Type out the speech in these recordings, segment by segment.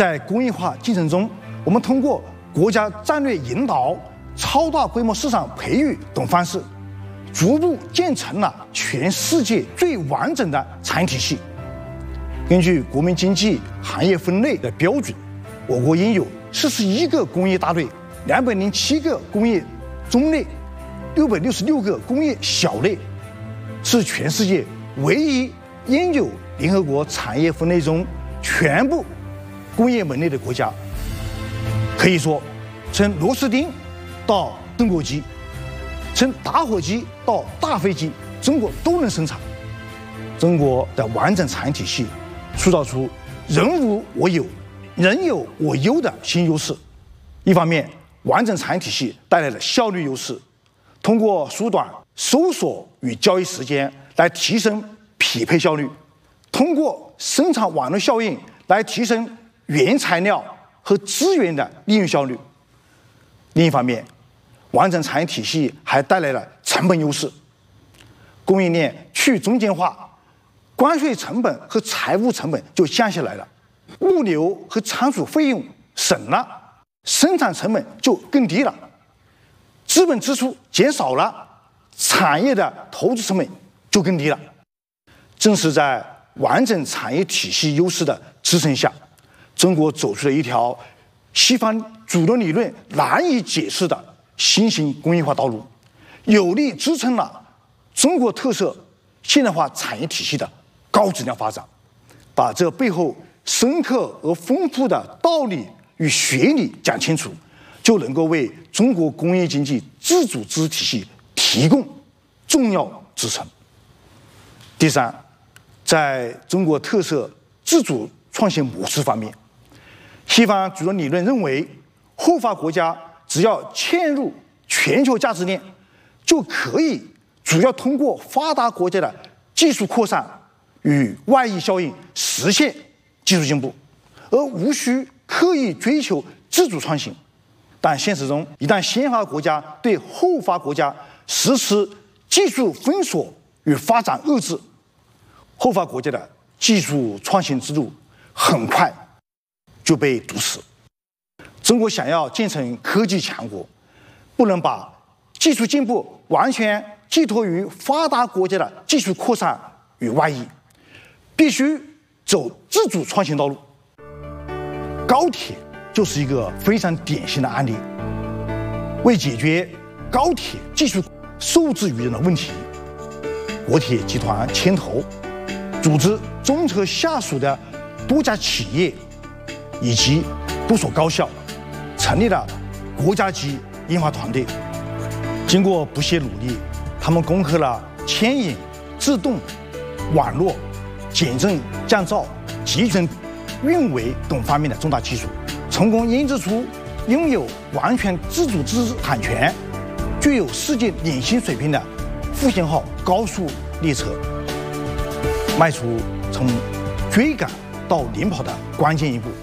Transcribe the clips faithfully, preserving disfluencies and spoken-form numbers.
在工业化进程中，我们通过国家战略引导、超大规模市场培育等方式，逐步建成了全世界最完整的产业体系。根据国民经济行业分类的标准，我国应有四十一个工业大类、两百零七个工业中类、六百六十六个工业小类，是全世界唯一应有联合国产业分类中全部工业门类的国家。可以说，从螺丝钉到升国机，从打火机到大飞机，中国都能生产。中国的完整产业体系塑造出人无我有、人有我优的新优势。一方面，完整产业体系带来了效率优势，通过缩短搜索与交易时间来提升匹配效率，通过生产网络效应来提升原材料和资源的利用效率。另一方面，完整产业体系还带来了成本优势，供应链去中间化，关税成本和财务成本就降下来了，物流和仓储费用省了，生产成本就更低了，资本支出减少了，产业的投资成本就更低了。正是在完整产业体系优势的支撑下，中国走出了一条西方主流理论难以解释的新型工业化道路，有力支撑了中国特色现代化产业体系的高质量发展。把这背后深刻而丰富的道理与学理讲清楚，就能够为中国工业经济自主知识体系提供重要支撑。第三，在中国特色自主创新模式方面，西方主流理论认为，后发国家只要嵌入全球价值链，就可以主要通过发达国家的技术扩散与外溢效应实现技术进步，而无需刻意追求自主创新。但现实中，一旦先发国家对后发国家实施技术封锁与发展遏制，后发国家的技术创新之路很快就被堵死。中国想要建成科技强国，不能把技术进步完全寄托于发达国家的技术扩散与外溢，必须走自主创新道路。高铁就是一个非常典型的案例。为解决高铁技术受制于人的问题，国铁集团牵头组织中车下属的多家企业以及多所高校，成立了国家级研发团队。经过不懈努力，他们攻克了牵引、制动、网络、减震降噪、集成、运维等方面的重大技术，成功研制出拥有完全自主知识产权、具有世界领先水平的复兴号高速列车，迈出从追赶到领跑的关键一步。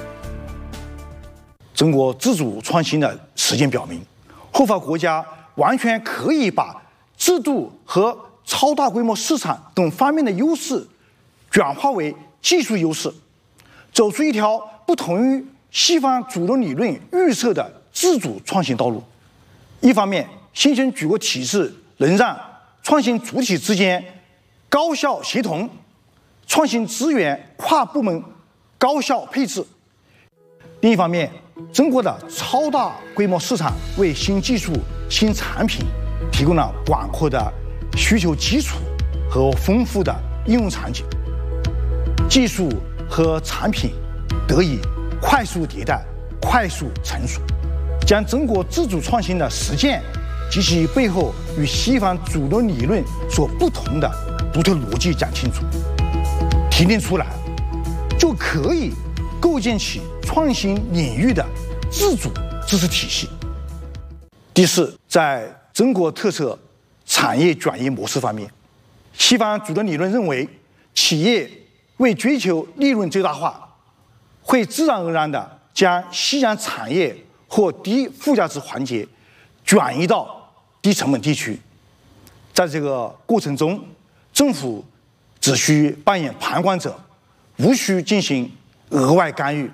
中国自主创新的实践表明，后发国家完全可以把制度和超大规模市场等方面的优势转化为技术优势，走出一条不同于西方主流理论预测的自主创新道路。一方面，形成举国体制能让创新主体之间高效协同，创新资源跨部门高效配置；另一方面，中国的超大规模市场为新技术、新产品提供了广阔的需求基础和丰富的应用场景，技术和产品得以快速迭代、快速成熟，将中国自主创新的实践及其背后与西方主流理论所不同的独特逻辑讲清楚、提炼出来，就可以构建起创新领域的自主知识体系。第四，在中国特色产业转移模式方面，西方主流理论认为，企业为追求利润最大化，会自然而然地将夕阳产业或低附加值环节转移到低成本地区。在这个过程中，政府只需扮演旁观者，无需进行额外干预，